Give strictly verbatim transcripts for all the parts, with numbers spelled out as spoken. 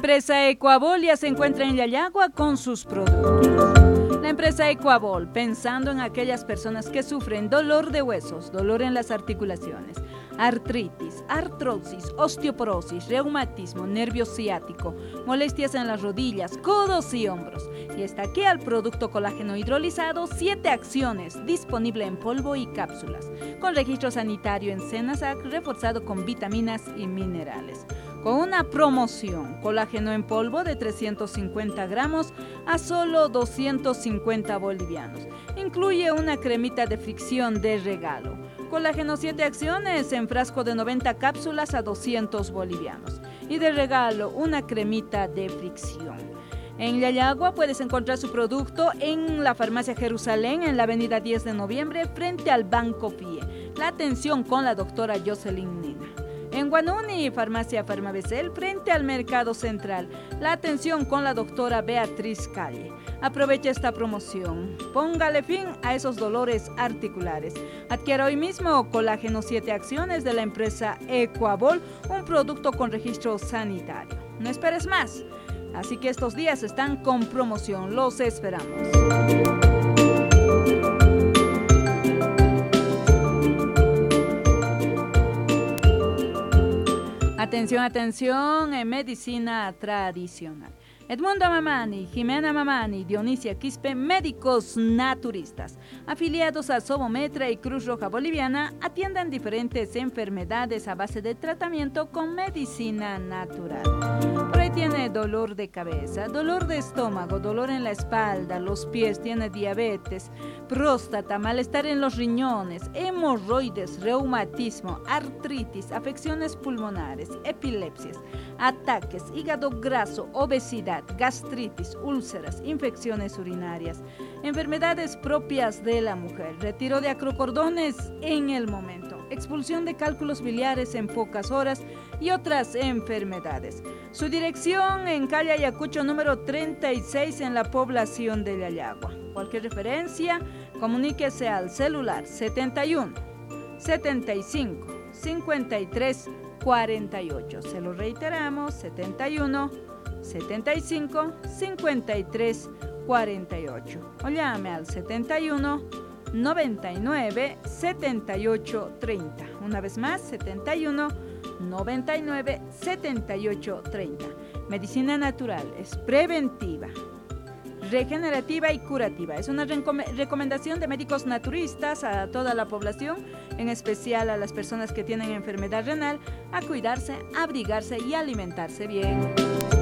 empresa Ecuabol ya se encuentra en Yayagua con sus productos. La empresa Ecuabol, pensando en aquellas personas que sufren dolor de huesos, dolor en las articulaciones, artritis, artrosis, osteoporosis, reumatismo, nervio ciático, molestias en las rodillas, codos y hombros. Y está aquí el producto colágeno hidrolizado, siete acciones, disponible en polvo y cápsulas, con registro sanitario en Senasac, reforzado con vitaminas y minerales. Con una promoción, colágeno en polvo de trescientos cincuenta gramos a solo doscientos cincuenta bolivianos. Incluye una cremita de fricción de regalo. Colágeno siete acciones en frasco de noventa cápsulas a doscientos bolivianos. Y de regalo, una cremita de fricción. En Yayagua puedes encontrar su producto en la farmacia Jerusalén, en la avenida diez de noviembre, frente al Banco P I E. La atención con la doctora Jocelyn Nina. En Guanuni, farmacia Farmabecel, frente al Mercado Central. La atención con la doctora Beatriz Calle. Aprovecha esta promoción. Póngale fin a esos dolores articulares. Adquiera hoy mismo colágeno siete acciones de la empresa Ecuabol, un producto con registro sanitario. No esperes más. Así que estos días están con promoción. Los esperamos. Atención, atención, en medicina tradicional. Edmundo Mamani, Jimena Mamani, Dionisia Quispe, médicos naturistas, afiliados a Sobometra y Cruz Roja Boliviana, atienden diferentes enfermedades a base de tratamiento con medicina natural. Por ahí tiene dolor de cabeza, dolor de estómago, dolor en la espalda, los pies, tiene diabetes, próstata, malestar en los riñones, hemorroides, reumatismo, artritis, afecciones pulmonares, epilepsias, ataques, hígado graso, obesidad, gastritis, úlceras, infecciones urinarias, enfermedades propias de la mujer, retiro de acrocordones en el momento, expulsión de cálculos biliares en pocas horas y otras enfermedades. Su dirección en calle Ayacucho número treinta y seis en la población de Yayagua. Cualquier referencia, comuníquese al celular setenta y uno, setenta y cinco, cincuenta y tres, cuarenta y ocho. Se lo reiteramos, setenta y uno, setenta y cinco, cincuenta y tres, cuarenta y ocho. O llame al setenta y uno, noventa y nueve, setenta y ocho, treinta. Una vez más, setenta y uno, noventa y nueve, setenta y ocho, treinta. Medicina natural es preventiva, regenerativa y curativa. Es una recom- recomendación de médicos naturistas a toda la población, en especial a las personas que tienen enfermedad renal, a cuidarse, abrigarse y alimentarse bien.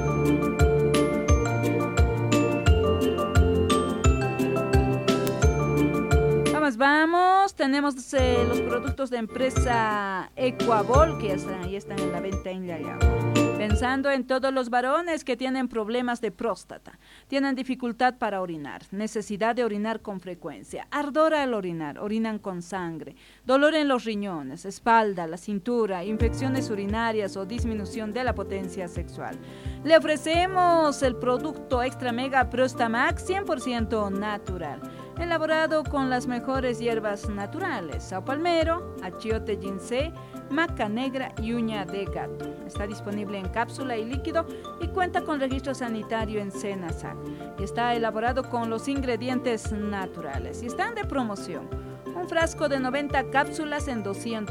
Vamos, vamos. Tenemos eh, los productos de empresa Ecuabol, que ya están, ahí están en la venta en Yayagua. Pensando en todos los varones que tienen problemas de próstata, tienen dificultad para orinar, necesidad de orinar con frecuencia, ardor al orinar, orinan con sangre, dolor en los riñones, espalda, la cintura, infecciones urinarias o disminución de la potencia sexual. Le ofrecemos el producto Extra Mega Prostamax cien por ciento natural, elaborado con las mejores hierbas naturales, sao palmero, achiote ginseng, maca negra y uña de gato. Está disponible en cápsula y líquido y cuenta con registro sanitario en Senasac. Y está elaborado con los ingredientes naturales y están de promoción. Un frasco de noventa cápsulas en doscientos